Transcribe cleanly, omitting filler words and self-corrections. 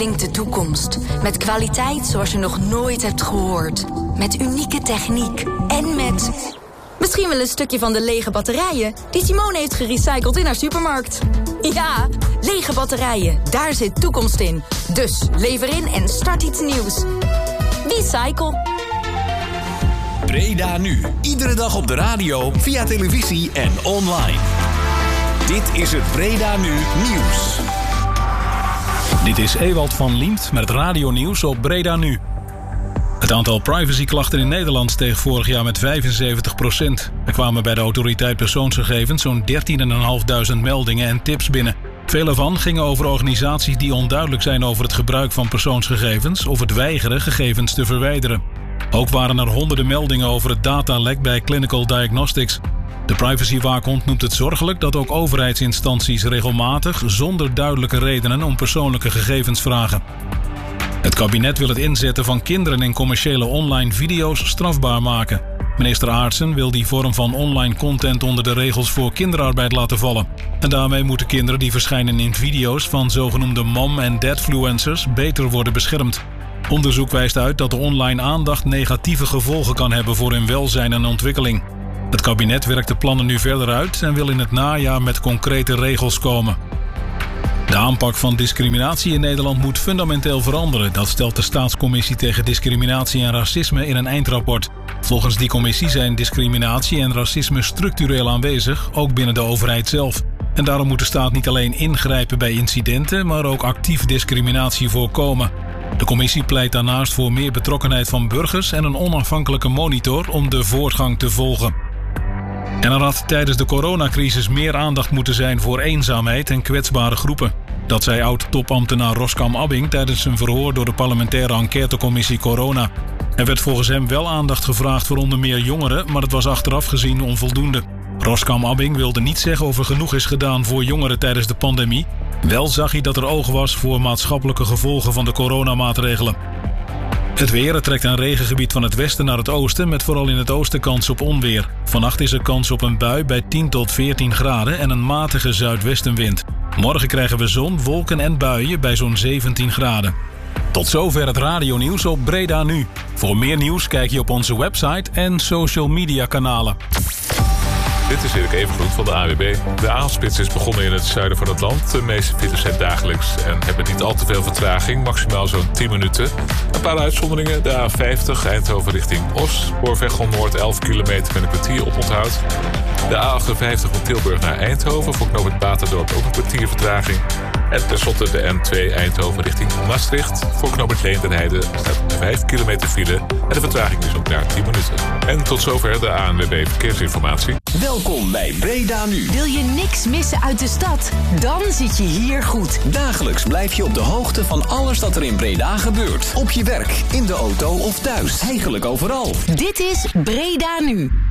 klinkt de toekomst. Met kwaliteit zoals je nog nooit hebt gehoord. Met unieke techniek. En met... misschien wel een stukje van de lege batterijen die Simone heeft gerecycled in haar supermarkt. Ja, lege batterijen. Daar zit toekomst in. Dus lever in en start iets nieuws. Recycle. Breda nu. Iedere dag op de radio, via televisie en online. Dit is het Breda Nu nieuws. Dit is Ewald van Liemt met het radionieuws op Breda Nu. Het aantal privacyklachten in Nederland steeg vorig jaar met 75%. Er kwamen bij de autoriteit persoonsgegevens zo'n 13.500 meldingen en tips binnen. Veel ervan gingen over organisaties die onduidelijk zijn over het gebruik van persoonsgegevens of het weigeren gegevens te verwijderen. Ook waren er honderden meldingen over het datalek bij Clinical Diagnostics. De privacywaakhond noemt het zorgelijk dat ook overheidsinstanties regelmatig zonder duidelijke redenen om persoonlijke gegevens vragen. Het kabinet wil het inzetten van kinderen in commerciële online video's strafbaar maken. Minister Aartsen wil die vorm van online content onder de regels voor kinderarbeid laten vallen. En daarmee moeten kinderen die verschijnen in video's van zogenoemde mom- en dadfluencers beter worden beschermd. Onderzoek wijst uit dat de online aandacht negatieve gevolgen kan hebben voor hun welzijn en ontwikkeling. Het kabinet werkt de plannen nu verder uit en wil in het najaar met concrete regels komen. De aanpak van discriminatie in Nederland moet fundamenteel veranderen. Dat stelt de Staatscommissie tegen Discriminatie en Racisme in een eindrapport. Volgens die commissie zijn discriminatie en racisme structureel aanwezig, ook binnen de overheid zelf. En daarom moet de staat niet alleen ingrijpen bij incidenten, maar ook actief discriminatie voorkomen. De commissie pleit daarnaast voor meer betrokkenheid van burgers en een onafhankelijke monitor om de voortgang te volgen. En er had tijdens de coronacrisis meer aandacht moeten zijn voor eenzaamheid en kwetsbare groepen. Dat zei oud-topambtenaar Roskam Abbing tijdens een verhoor door de parlementaire enquêtecommissie Corona. Er werd volgens hem wel aandacht gevraagd voor onder meer jongeren, maar het was achteraf gezien onvoldoende. Roskam Abbing wilde niet zeggen of er genoeg is gedaan voor jongeren tijdens de pandemie. Wel zag hij dat er oog was voor maatschappelijke gevolgen van de coronamaatregelen. Het weer, het trekt een regengebied van het westen naar het oosten, met vooral in het oosten kans op onweer. Vannacht is er kans op een bui bij 10 tot 14 graden en een matige zuidwestenwind. Morgen krijgen we zon, wolken en buien bij zo'n 17 graden. Tot zover het radionieuws op Breda Nu. Voor meer nieuws kijk je op onze website en social media kanalen. Dit is Erik Evengroet van de AWB. De avondspits is begonnen in het zuiden van het land. De meeste files zijn dagelijks en hebben niet al te veel vertraging. Maximaal zo'n 10 minuten. Een paar uitzonderingen. De A50 Eindhoven richting Os. Voor Veghel Noord 11 kilometer met een kwartier oponthoud. De A58 van Tilburg naar Eindhoven. Voor knooppunt Baterdorp ook een kwartier vertraging. En tenslotte de M2 Eindhoven richting Maastricht. Voor knooppunt Leenderheide staat 5 kilometer file. En de vertraging is ook naar 10 minuten. En tot zover de ANWB Verkeersinformatie. Welkom bij Breda Nu. Wil je niks missen uit de stad? Dan zit je hier goed. Dagelijks blijf je op de hoogte van alles dat er in Breda gebeurt. Op je werk, in de auto of thuis. Eigenlijk overal. Dit is Breda Nu.